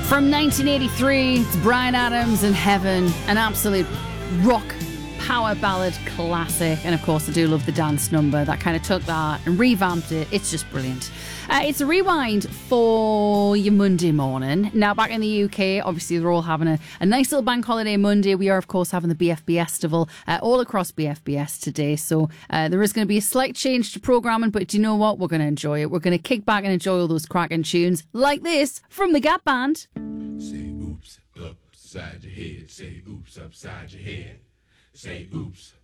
From 1983, it's Bryan Adams and Heaven, an absolute rock power ballad classic. And of course, I do love the dance number that kind of took that and revamped it. It's just brilliant. It's a rewind for your Monday morning. Now, back in the UK, obviously, they're all having a nice little bank holiday Monday. We are, of course, having the BFBS Festival all across BFBS today. So there is going to be a slight change to programming, but do you know what? We're going to enjoy it. We're going to kick back and enjoy all those cracking tunes like this from the Gap Band. Say oops upside your head. Say oops upside your head. Say oops